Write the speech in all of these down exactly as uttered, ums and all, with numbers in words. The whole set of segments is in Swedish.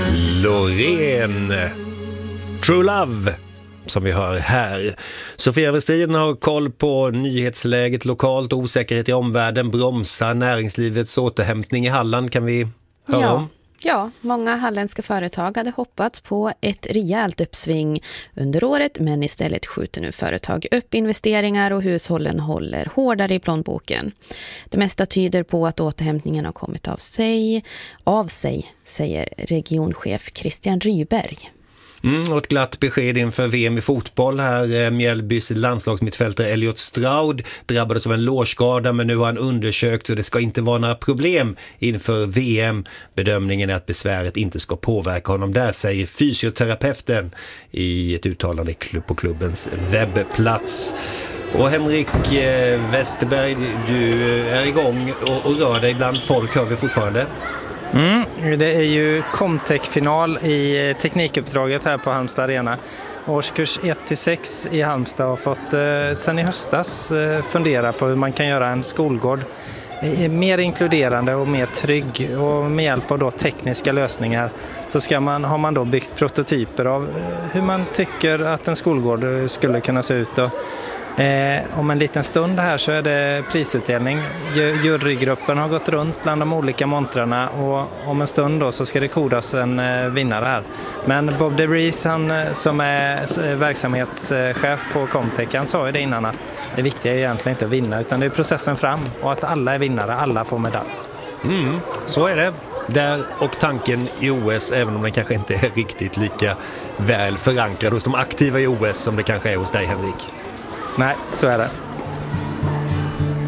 Loreen, True Love, som vi hör här. Sofia Westin har koll på nyhetsläget lokalt, osäkerhet i omvärlden, bromsar näringslivets återhämtning i Halland, kan vi höra ja. om? Ja, många halländska företag hade hoppats på ett rejält uppsving under året, men istället skjuter nu företag upp investeringar och hushållen håller hårdare i plånboken. Det mesta tyder på att återhämtningen har kommit av sig, av sig, säger regionchef Christian Ryberg. Mm, och ett glatt besked inför V M i fotboll här. Mjällbys landslagsmittfältare Elliot Stroud drabbades av en lårskada, men nu har han undersökt så det ska inte vara några problem inför V M. Bedömningen är att besväret inte ska påverka honom där, säger fysioterapeuten i ett uttalande på klubbens webbplats. Och Henrik Westerberg, du är igång och, och rör dig bland folk, hör vi fortfarande? Mm, det är ju Comtech-final i teknikuppdraget här på Halmstad Arena. Årskurs ett till sex i Halmstad har fått eh, sedan i höstas eh, fundera på hur man kan göra en skolgård eh, mer inkluderande och mer trygg, och med hjälp av då tekniska lösningar så ska man, har man då byggt prototyper av eh, hur man tycker att en skolgård skulle kunna se ut. Och Eh, om en liten stund här så är det prisutdelning. Jurygruppen har gått runt bland de olika montrarna, och om en stund då så ska det kodas en eh, vinnare här. Men Bob DeVries, han som är verksamhetschef på Comtech, han sa ju det innan att det viktiga är egentligen inte att vinna, utan det är processen fram, och att alla är vinnare, alla får medalj. Mm, så är det. Där och tanken i O S, även om den kanske inte är riktigt lika väl förankrad hos de aktiva i O S som det kanske är hos dig, Henrik. Nej, så är det.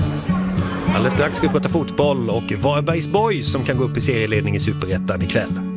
Alldeles strax ska vi prata fotboll och Varbergs Boys som kan gå upp i serieledning i Superettan ikväll.